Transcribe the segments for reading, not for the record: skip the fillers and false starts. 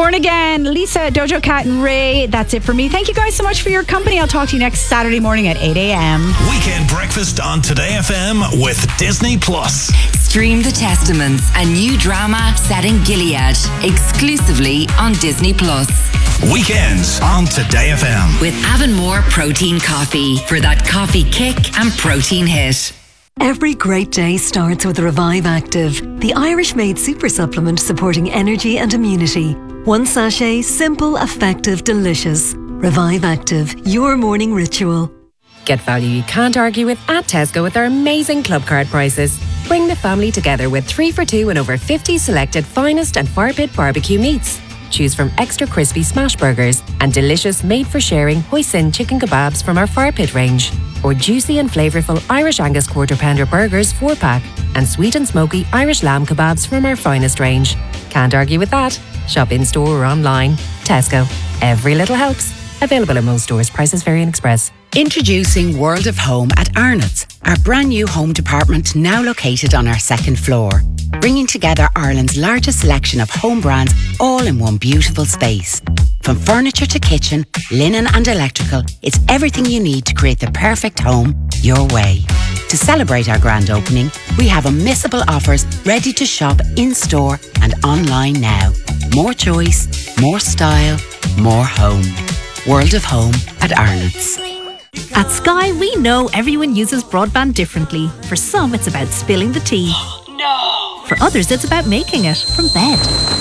Born Again, Lisa, Dojo Cat and Ray. That's it for me. Thank you guys so much for your company. I'll talk to you next Saturday morning at 8 a.m. Weekend breakfast on Today FM with Disney Plus. Stream The Testaments, a new drama set in Gilead, exclusively on Disney Plus. Weekends on Today FM. With Avonmore Protein Coffee for that coffee kick and protein hit. Every great day starts with Revive Active, the Irish-made super supplement supporting energy and immunity. One sachet, simple, effective, delicious. Revive Active, your morning ritual. Get value you can't argue with at Tesco with our amazing club card prices. Bring the family together with 3 for 2 and over 50 selected finest and fire pit barbecue meats. Choose from extra crispy smash burgers and delicious made-for-sharing hoisin chicken kebabs from our fire pit range. Or juicy and flavourful Irish Angus quarter pounder burgers 4-pack and sweet and smoky Irish lamb kebabs from our finest range. Can't argue with that. Shop in-store or online. Tesco. Every little helps. Available in most stores. Prices vary in Express. Introducing World of Home at Arnott's, our brand new home department now located on our second floor. Bringing together Ireland's largest selection of home brands all in one beautiful space. From furniture to kitchen, linen and electrical, it's everything you need to create the perfect home your way. To celebrate our grand opening, we have unmissable offers ready to shop in-store and online now. More choice, more style, more home. World of Home at Arnott's. At Sky, we know everyone uses broadband differently. For some, it's about spilling the tea. No! For others, it's about making it from bed.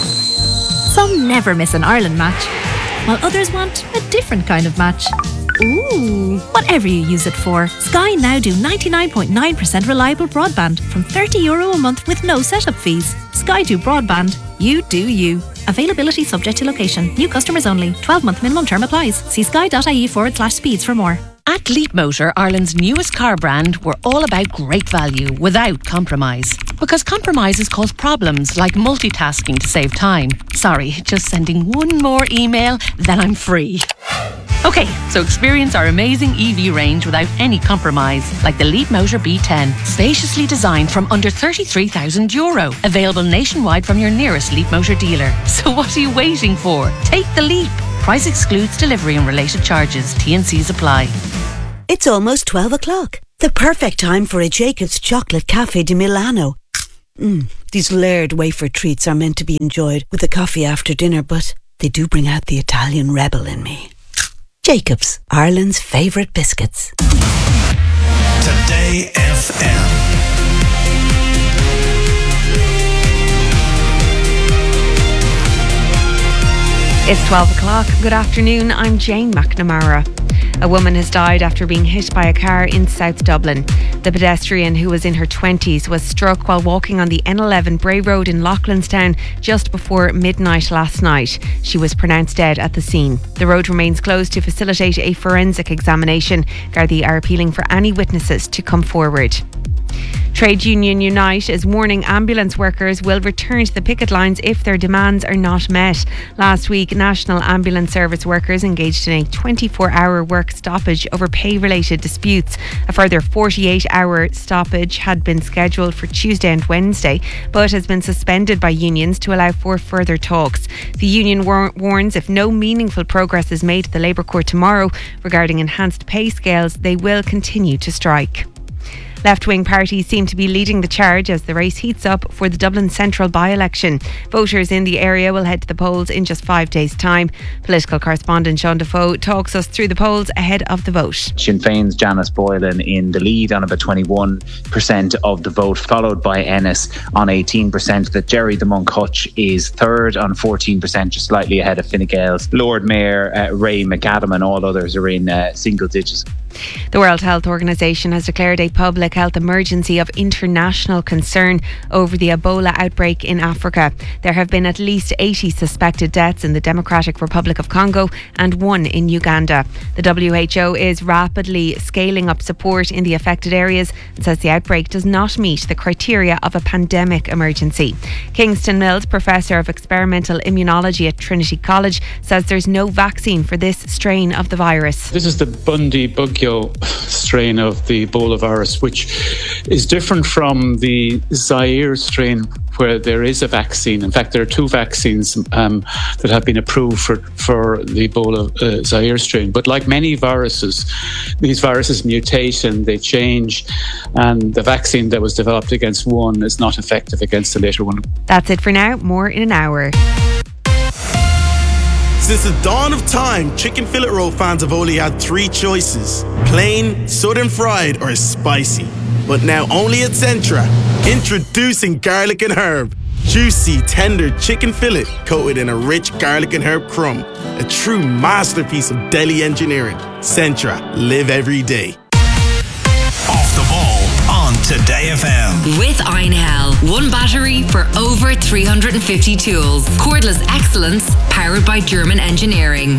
Some never miss an Ireland match, while others want a different kind of match. Ooh! Whatever you use it for, Sky now do 99.9% reliable broadband from €30 a month with no setup fees. Sky do broadband. You do you. Availability subject to location. New customers only. 12-month minimum term applies. See sky.ie/speeds for more. At Leapmotor, Ireland's newest car brand, we're all about great value without compromise. Because compromises cause problems like multitasking to save time. Sorry, just sending one more email, then I'm free. Okay, so experience our amazing EV range without any compromise, like the Leapmotor B10, spaciously designed from under €33,000. Available nationwide from your nearest Leapmotor dealer. So what are you waiting for? Take the leap. Price excludes delivery and related charges. T&Cs apply. It's almost 12 o'clock. The perfect time for a Jacob's Chocolate Cafe di Milano. These layered wafer treats are meant to be enjoyed with a coffee after dinner, but they do bring out the Italian rebel in me. Jacob's, Ireland's favourite biscuits. Today FM. It's 12 o'clock. Good afternoon. I'm Jane McNamara. A woman has died after being hit by a car in South Dublin. The pedestrian, who was in her 20s, was struck while walking on the N11 Bray Road in Loughlinstown just before midnight last night. She was pronounced dead at the scene. The road remains closed to facilitate a forensic examination. Gardaí are appealing for any witnesses to come forward. Trade Union Unite is warning ambulance workers will return to the picket lines if their demands are not met. Last week, National Ambulance Service workers engaged in a 24-hour work stoppage over pay-related disputes. A further 48-hour stoppage had been scheduled for Tuesday and Wednesday, but has been suspended by unions to allow for further talks. The union warns if no meaningful progress is made at the Labour Court tomorrow regarding enhanced pay scales, they will continue to strike. Left-wing parties seem to be leading the charge as the race heats up for the Dublin Central by-election. Voters in the area will head to the polls in just 5 days' time. Political correspondent Sean Defoe talks us through the polls ahead of the vote. Sinn Féin's Janice Boylan in the lead on about 21% of the vote, followed by Ennis on 18%. That Jerry the Monk Hutch is third on 14%, just slightly ahead of Fine Gael's Lord Mayor Ray McAdam, and all others are in single digits. The World Health Organization has declared a public health emergency of international concern over the Ebola outbreak in Africa. There have been at least 80 suspected deaths in the Democratic Republic of Congo and 1 in Uganda. The WHO is rapidly scaling up support in the affected areas and says the outbreak does not meet the criteria of a pandemic emergency. Kingston Mills, Professor of Experimental Immunology at Trinity College, says there's no vaccine for this strain of the virus. This is the Bundy bug Tokyo strain of the Ebola virus, which is different from the Zaire strain, where there is a vaccine. In fact, there are 2 vaccines that have been approved for the Ebola Zaire strain. But like many viruses, these viruses mutate and they change, and the vaccine that was developed against one is not effective against the later one. That's it for now. More in an hour. Since the dawn of time, chicken fillet roll fans have only had 3 choices: plain, southern fried, or spicy. But now only at Centra, introducing garlic and herb. Juicy, tender chicken fillet coated in a rich garlic and herb crumb. A true masterpiece of deli engineering. Centra, live every day. Off the ball on Today FM. With Einhell. One battery for over 350 tools. Cordless excellence powered by German engineering.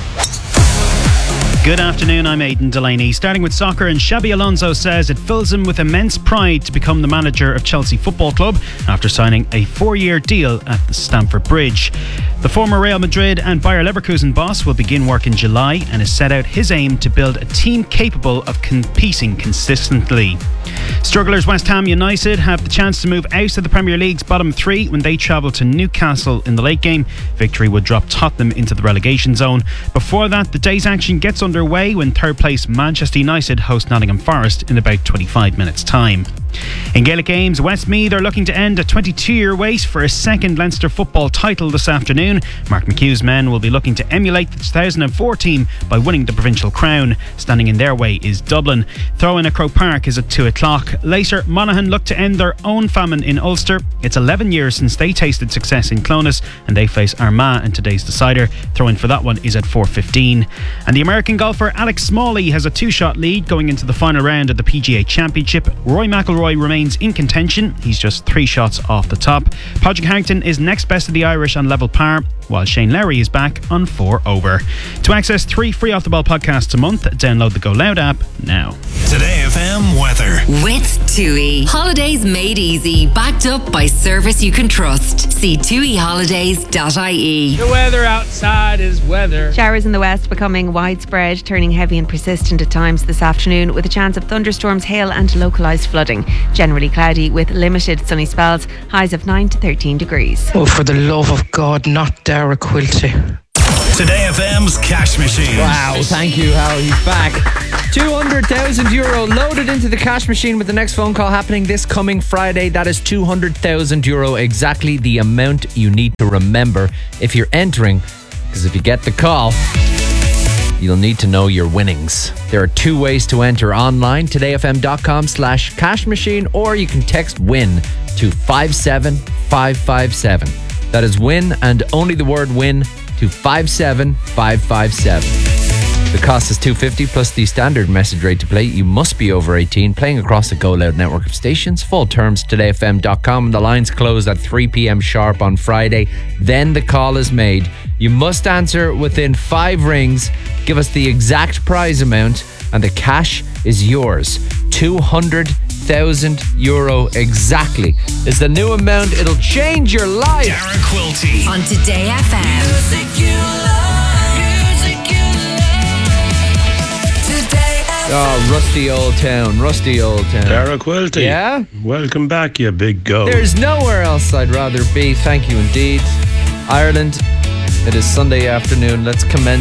Good afternoon, I'm Aidan Delaney. Starting with soccer, and Xabi Alonso says it fills him with immense pride to become the manager of Chelsea Football Club after signing a 4-year deal at the Stamford Bridge. The former Real Madrid and Bayer Leverkusen boss will begin work in July and has set out his aim to build a team capable of competing consistently. Strugglers West Ham United have the chance to move out of the Premier League's bottom 3 when they travel to Newcastle in the late game. Victory would drop Tottenham into the relegation zone. Before that, the day's action gets underway when third place Manchester United host Nottingham Forest in about 25 minutes time. In Gaelic games, Westmeath are looking to end a 22-year wait for a second Leinster football title this afternoon. Mark McHugh's men will be looking to emulate the 2004 team by winning the provincial crown. Standing in their way is Dublin. Throw-in at Croke Park is at 2 o'clock. Later, Monaghan look to end their own famine in Ulster. It's 11 years since they tasted success in Clonus, and they face Armagh in today's decider. Throw-in for that one is at 4:15. And the American golfer Alex Smalley has a 2-shot lead going into the final round of the PGA Championship. Roy McIlroy remains in contention. He's just 3 shots off the top. Padraig Harrington is next best of the Irish on level par, while Shane Lowry is back on 4 over. To access 3 free Off the Ball podcasts a month, download the Go Loud app now. Today FM weather. With TUI. Holidays made easy. Backed up by service you can trust. See TUIHolidays.ie. The weather outside is weather. Showers in the west becoming widespread, turning heavy and persistent at times this afternoon, with a chance of thunderstorms, hail and localised flooding. Generally cloudy with limited sunny spells. Highs of 9 to 13 degrees. Oh, for the love of God, not Dara Quilty. Today FM's cash machine. Wow, thank you, Hal. He's back. €200,000 loaded into the cash machine with the next phone call happening this coming Friday. That is €200,000, exactly the amount you need to remember if you're entering, because if you get the call, you'll need to know your winnings. There are 2 ways to enter online: todayfm.com/cash machine, or you can text WIN to 57557. That is WIN and only the word WIN to 57557. The cost is $2.50 plus the standard message rate to play. You must be over 18, playing across the Go Loud network of stations. Full terms todayfm.com, and the lines close at 3 p.m. sharp on Friday. Then the call is made. You must answer within 5 rings. Give us the exact prize amount and the cash is yours. €200,000 exactly is the new amount. It'll change your life. Dara Quilty on Today FM. Music you love, music you love. Today FM. Oh, rusty old town, rusty old town. Dara Quilty. Yeah? Welcome back, you big goat. There's nowhere else I'd rather be. Thank you indeed. Ireland, it is Sunday afternoon. Let's commence